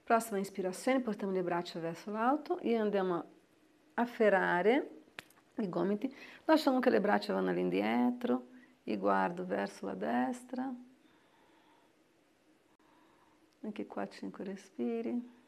Prossima ispirazione, portiamo le braccia verso l'alto e andiamo a afferrare i gomiti, lasciamo che le braccia vanno all'indietro e guardo verso la destra. Anche qua 5 respiri.